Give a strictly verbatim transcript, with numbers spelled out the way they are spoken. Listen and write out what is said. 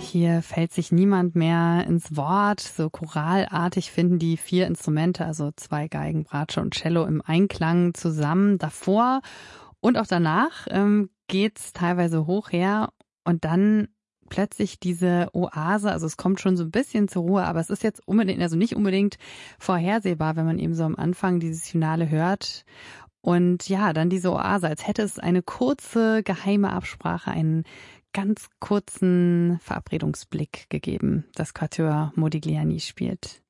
Hier fällt sich niemand mehr ins Wort. So choralartig finden die vier Instrumente, also zwei Geigen, Bratsche und Cello, im Einklang zusammen. Davor und auch danach ähm, geht's teilweise hoch her und dann plötzlich diese Oase. Also es kommt schon so ein bisschen zur Ruhe, aber es ist jetzt unbedingt, also nicht unbedingt vorhersehbar, wenn man eben so am Anfang dieses Finale hört. Und ja, dann diese Oase, als hätte es eine kurze geheime Absprache, einen ganz kurzen Verabredungsblick gegeben, das Quatuor Modigliani spielt.